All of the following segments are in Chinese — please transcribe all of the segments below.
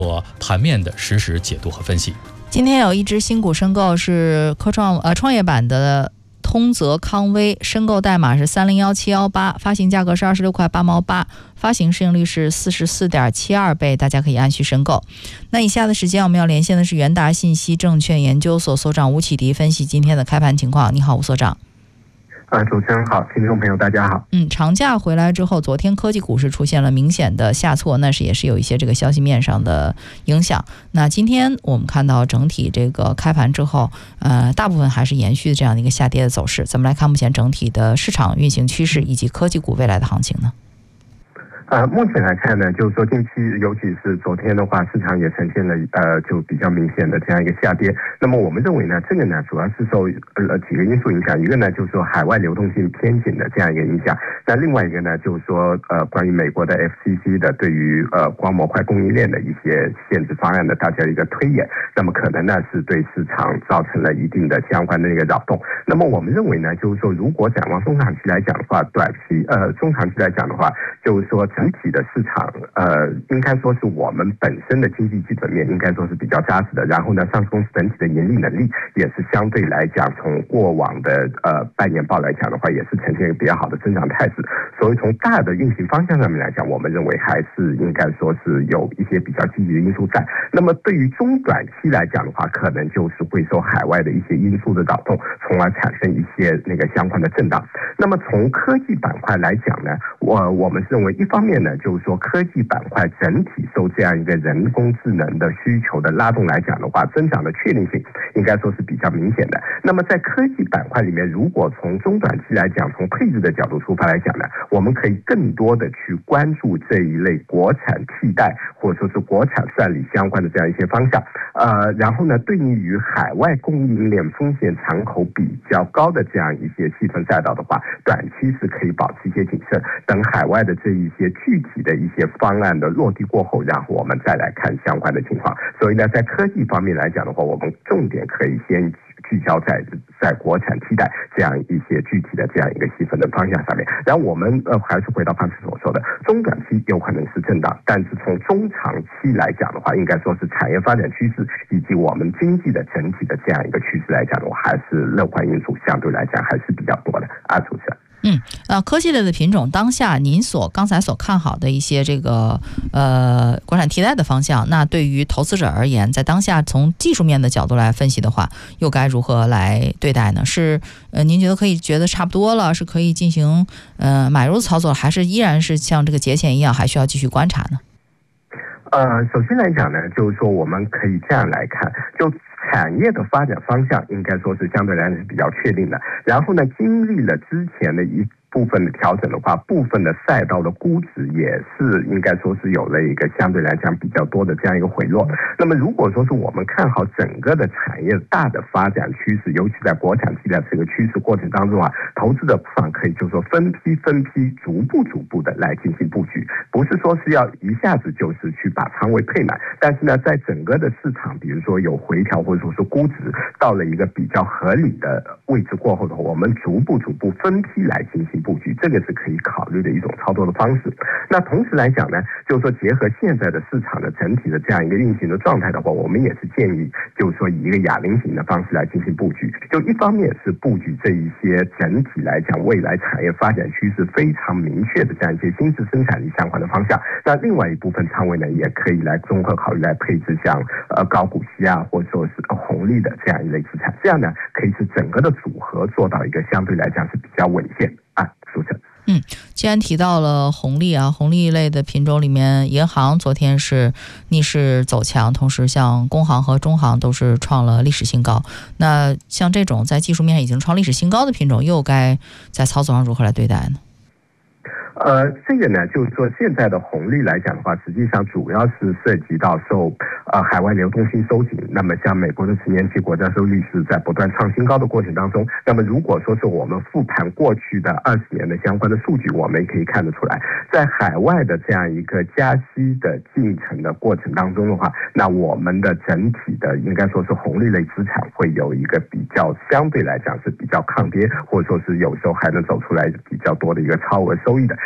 盘面的实时解读和分析。 今天有一只新股申购是创业板的通泽康威，申购代码是301718，发行价格是26块8毛8，发行市盈率是44.72倍，大家可以按需申购。那以下的时间我们要连线的是元达信息证券研究所所长吴启迪，分析今天的开盘情况。你好，吴所长。 主持人好，听众朋友大家好。 长假回来之后，昨天科技股市出现了明显的下挫，那也是有一些这个消息面上的影响。那今天我们看到整体这个开盘之后，大部分还是延续这样的一个下跌的走势。怎么来看目前整体的市场运行趋势以及科技股未来的行情呢？ 目前来看呢，就是说近期尤其是昨天的话，市场也呈现了就比较明显的这样一个下跌。那么我们认为呢，这个呢主要是受几个因素影响，一个呢就是说海外流动性偏紧的这样一个影响，那另外一个呢就是说关于美国的 FCC 的对于光模块供应链的一些限制方案的大家的一个推演，那么可能呢是对市场造成了一定的相关的一个扰动。那么我们认为呢，就是说如果展望中长期来讲的话，中长期来讲的话，就是说整体的市场应该说是我们本身的经济基本面应该说是比较扎实的，然后呢上市公司整体的盈利能力也是相对来讲从过往的半年报来讲的话也是呈现一个比较好的增长态势，所以从大的运行方向上面来讲，我们认为还是应该说是有一些比较积极的因素在。那么对于中短期来讲的话，可能就是会受海外的一些因素的扰动，从而产生一些那个相关的震荡。那么从科技板块来讲呢，我们认为一方面呢，就是说科技板块整体受这样一个人工智能的需求的拉动来讲的话，增长的确定性应该说是比较明显的。那么在科技板块里面，如果从中短期来讲，从配置的角度出发来讲呢，我们可以更多的去关注这一类国产替代或者说是国产算力相关的这样一些方向。然后呢，对应于海外供应链风险敞口比较高的这样一些细分赛道的话，短期是可以保持一些谨慎，等海外的这一些具体的一些方案的落地过后，然后我们再来看相关的情况。所以呢，在科技方面来讲的话，我们重点可以先聚焦在国产替代这样一些具体的这样一个细分的方向上面。然后我们还是回到刚才所说的，中短期有可能是震荡，但是从中长期来讲的话，应该说是产业发展趋势以及我们经济的整体的这样一个趋势来讲的话，还是乐观因素相对来讲还是比较多的主持人。 科技类的品种，当下您刚才所看好的一些这个国产替代的方向，那对于投资者而言，在当下从技术面的角度来分析的话，又该如何来对待呢？是您觉得差不多了，是可以进行买入操作，还是依然是像这个节前一样，还需要继续观察呢？ 首先来讲呢，就是说我们可以这样来看，就产业的发展方向应该说是相对来讲是比较确定的。然后呢，经历了之前的一部分的调整的话，部分的赛道的估值也是应该说是有了一个相对来讲比较多的这样一个回落。那么如果说是我们看好整个的产业大的发展趋势，尤其在国产替代这个趋势过程当中投资者不妨可以就是说分批逐步的来进行布局，不是说是要一下子就是去把仓位配满，但是呢，在整个的市场比如说有回调或者说是估值到了一个比较合理的位置过后的话，我们逐步分批来进行布局，这个是可以考虑的一种操作的方式。那同时来讲呢，就是说结合现在的市场的整体的这样一个运行的状态的话，我们也是建议就是说以一个哑铃型的方式来进行布局。就一方面是布局这一些整体来讲未来产业发展趋势非常明确的这样一些新质生产力相关的方向，那另外一部分仓位呢，也可以来综合考虑来配置像高股息或者说是红利的这样一类资产，这样呢可以是整个的组合做到一个相对来讲是比较稳健主持人。 既然提到了红利类的品种里面，银行昨天是逆势走强，同时像工行和中行都是创了历史新高。那像这种在技术面上已经创历史新高的品种，又该在操作上如何来对待呢？ 这个呢，就是说现在的红利来讲的话，实际上主要是涉及到受海外流动性收紧。那么像美国的10年期国债收益率是在不断创新高的过程当中，那么如果说是我们复盘过去的20年的相关的数据，我们也可以看得出来，在海外的这样一个加息的进程的过程当中的话，那我们的整体的应该说是红利类资产会有一个比较相对来讲是比较抗跌，或者说是有时候还能走出来比较多的一个超额收益的。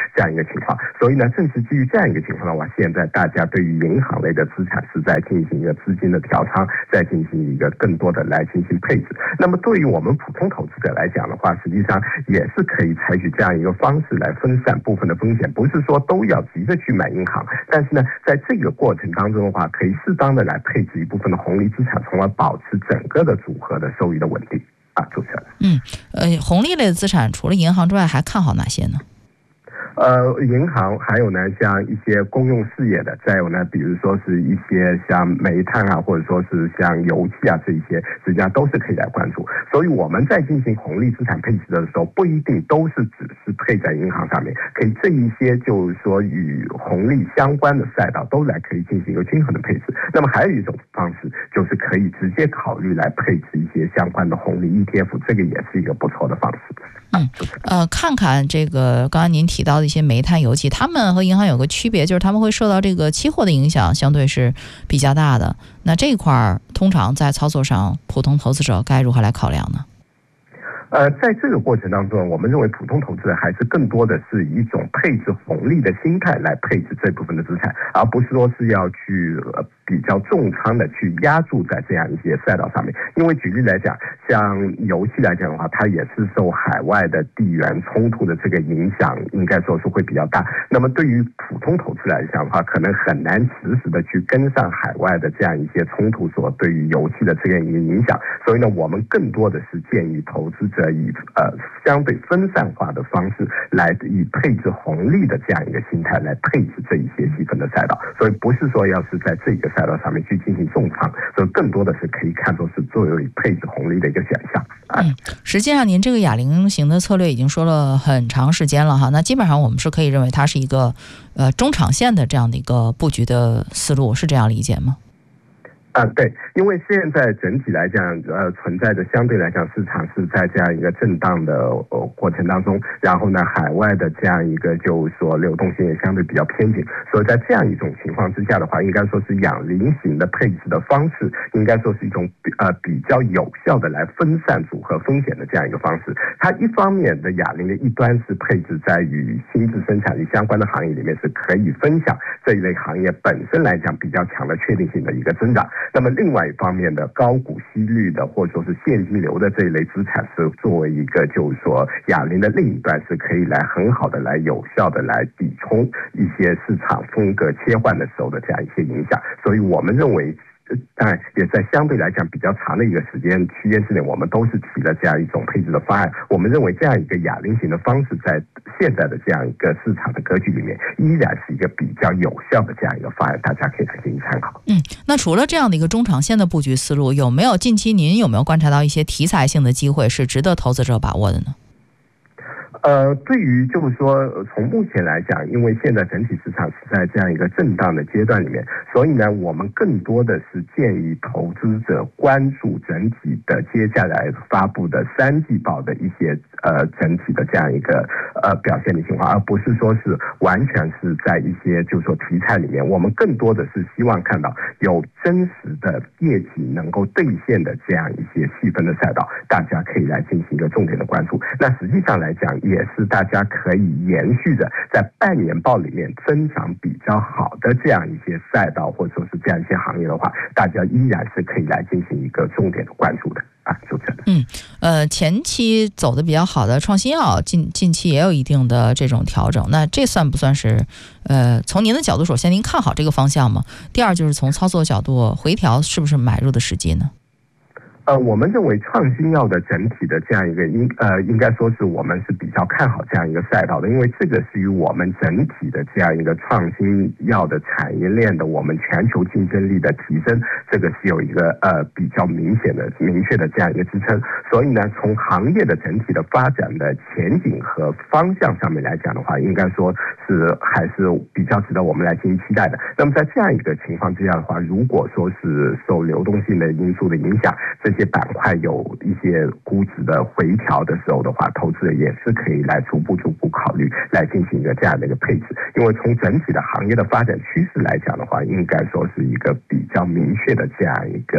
这样一个情况。所以呢，正是基于这样一个情况的话，现在大家对于银行类的资产是在进行一个资金的调仓，在进行一个更多的来进行配置。那么对于我们普通投资者来讲的话，实际上也是可以采取这样一个方式来分散部分的风险，不是说都要急着去买银行，但是呢，在这个过程当中的话，可以适当的来配置一部分的红利资产，从而保持整个的组合的收益的稳定。主持人。 红利类的资产除了银行之外，还看好哪些呢？ 银行还有呢，像一些公用事业的，再有呢，比如说是一些像煤炭啊，或者说是像油气啊这一些，实际上都是可以来关注。所以我们在进行红利资产配置的时候，不一定都是只是配在银行上面，可以这一些就是说与红利相关的赛道都来可以进行一个均衡的配置。那么还有一种方式，就是可以直接考虑来配置一些相关的红利 ETF， 这个也是一个不错的方式。 看看这个刚刚您提到的一些煤炭油气，他们和银行有个区别，就是他们会受到这个期货的影响，相对是比较大的。那这一块通常在操作上，普通投资者该如何来考量呢？ 在这个过程当中，我们认为普通投资人还是更多的是以一种配置红利的心态来配置这部分的资产，而不是说是要去比较重仓的去压注在这样一些赛道上面。因为举例来讲，像油气来讲的话，它也是受海外的地缘冲突的这个影响，应该说是会比较大。那么对于普通投资来讲的话，可能很难实时的去跟上海外的这样一些冲突所对于油气的这样一个影响。所以呢，我们更多的是建议投资者以相对分散化的方式来以配置红利的这样一个心态来配置这一些细分的赛道。所以不是说要是在这个赛道上面去进行重仓，所以更多的是可以看作是作为配置红利的一个选项。 实际上您这个哑铃型的策略已经说了很长时间了哈，那基本上我们是可以认为它是一个中长线的这样的一个布局的思路，是这样理解吗？ 对，因为现在整体来讲，存在着相对来讲市场是在这样一个震荡的过程当中，然后呢，海外的这样一个就是说流动性也相对比较偏紧，所以在这样一种情况之下的话，应该说是哑铃型的配置的方式，应该说是一种比较有效的来分散组合风险的这样一个方式。它一方面的哑铃的一端是配置在与新质生产力相关的行业里面，是可以分享这一类行业本身来讲比较强的确定性的一个增长。那么另外一方面的高股息率的或者说是现金流的这一类资产，是作为一个就是说哑铃的另一端，是可以来很好的来有效的来抵冲一些市场风格切换的时候的这样一些影响。所以我们认为当然也在相对来讲比较长的一个时间区间之内，我们都是提了这样一种配置的方案。我们认为这样一个哑铃型的方式在现在的这样一个市场的格局里面，依然是一个比较有效的这样一个方案，大家可以来进行参考。 那除了这样的一个中长线的布局思路，近期您有没有观察到一些题材性的机会是值得投资者把握的呢？ 对于就是说从目前来讲，因为现在整体市场是在这样一个震荡的阶段里面，所以呢，我们更多的是建议投资者关注整体的接下来发布的3季报的一些整体的这样一个表现的情况，而不是说是完全是在一些就是说题材里面。我们更多的是希望看到有真实的业绩能够兑现的这样一些细分的赛道，大家可以来进行一个重点的关注。那实际上来讲，也是大家可以延续着在半年报里面增长比较好的这样一些赛道，或者说是这样一些行业的话，大家依然是可以来进行一个重点的关注的。就这样。 前期走的比较好的创新药，近期也有一定的这种调整，那这算不算是从您的角度，首先您看好这个方向吗？第二就是从操作角度回调是不是买入的时机呢？ 我们认为创新药的整体的这样一个应该说是我们是比较看好这样一个赛道的，因为这个是与我们整体的这样一个创新药的产业链的我们全球竞争力的提升，这个是有一个比较明确的这样一个支撑。所以呢，从行业的整体的发展的前景和方向上面来讲的话，应该说是还是比较值得我们来进行期待的。那么在这样一个情况之下的话，如果说是受流动性的因素的影响，这些板块有一些估值的回调的时候的话，投资者也是可以来逐步考虑来进行一个这样的一个配置。因为从整体的行业的发展趋势来讲的话，应该说是一个比较明确的这样一个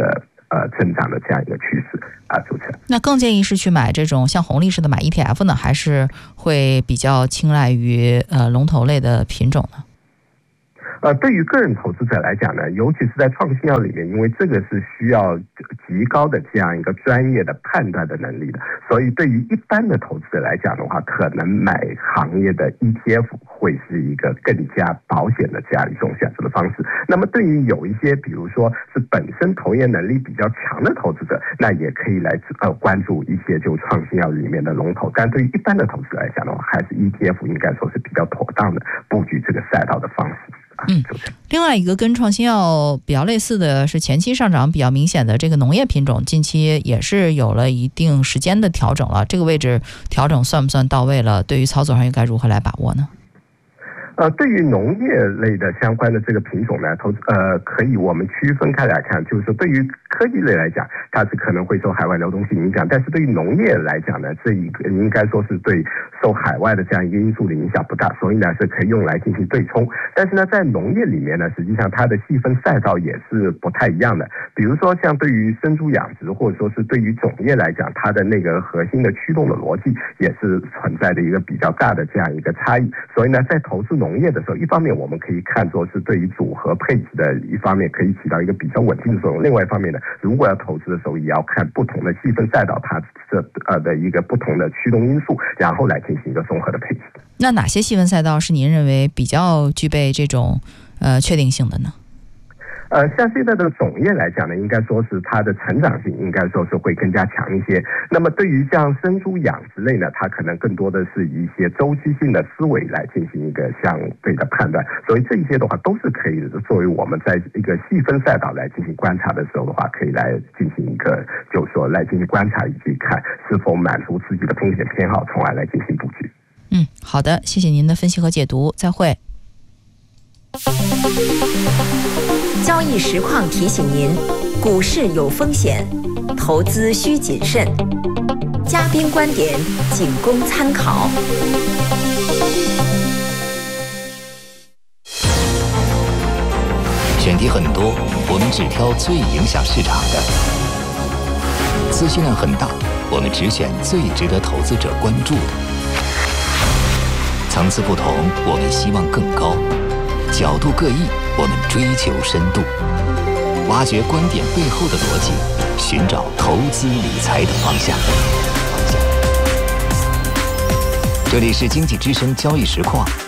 增长的这样一个趋势主持人。 那更建议是去买这种像红利式的买 ETF 呢，还是会比较青睐于龙头类的品种呢？ 对于个人投资者来讲呢，尤其是在创新药里面，因为这个是需要极高的这样一个专业的判断的能力的，所以对于一般的投资者来讲的话，可能买行业的 ETF 会是一个更加保险的这样一种选择的方式。那么对于有一些比如说是本身投研能力比较强的投资者，那也可以来关注一些就创新药里面的龙头。但对于一般的投资者来讲的话，还是 ETF 应该说是比较妥当的布局这个赛道的方式。 另外一个跟创新药比较类似的是前期上涨比较明显的这个农业品种，近期也是有了一定时间的调整了，这个位置调整算不算到位了？对于操作上应该如何来把握呢？ 对于农业类的相关的这个品种呢，可以我们区分开来看，就是说对于科技类来讲，它是可能会受海外流动性影响，但是对于农业来讲呢，这一个应该说是对受海外的这样一个因素的影响不大，所以呢是可以用来进行对冲。但是呢，在农业里面呢，实际上它的细分赛道也是不太一样的。比如说像对于生猪养殖，或者说是对于种业来讲，它的那个核心的驱动的逻辑也是存在的一个比较大的这样一个差异。所以呢，在投资农业的时候，一方面我们可以看作是对于组合配置的一方面可以起到一个比较稳定的作用，另外一方面呢，如果要投资的时候，也要看不同的细分赛道它的一个不同的驱动因素，然后来进行一个综合的配置。 那哪些细分赛道是您认为比较具备这种确定性的呢？ 像现在的种业来讲呢，应该说是它的成长性应该说是会更加强一些。那么对于像生猪养殖类呢，它可能更多的是一些周期性的思维来进行一个相对的判断。所以这一些的话都是可以作为我们在一个细分赛道来进行观察的时候的话，可以来进行一个就是说来进行观察以及看是否满足自己的风险偏好，从而来进行布局。 好的，谢谢您的分析和解读，再会。 交易实况提醒您，股市有风险，投资需谨慎。嘉宾观点仅供参考。 选题很多，我们只挑最影响市场的。资讯量很大，我们只选最值得投资者关注的。层次不同，我们希望更高；角度各异，我们追求深度。挖掘观点背后的逻辑，寻找投资理财的方向。这里是经济之声交易实况，